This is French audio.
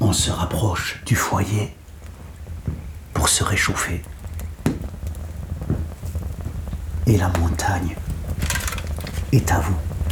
On se rapproche du foyer pour se réchauffer. Et la montagne est à vous.